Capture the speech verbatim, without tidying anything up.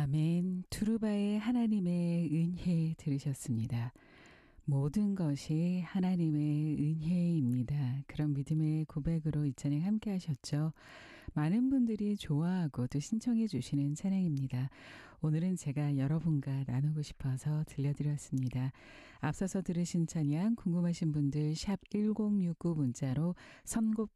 아멘. 두루바의 하나님의 은혜 들으셨습니다. 모든 것이 하나님의 은혜입니다. 그런 믿음의 고백으로 이 찬양 함께 하셨죠. 많은 분들이 좋아하고 또 신청해 주시는 찬양입니다. 오늘은 제가 여러분과 나누고 싶어서 들려드렸습니다. 앞서서 들으신 찬양 궁금하신 분들 샵 일공육구 문자로 선곡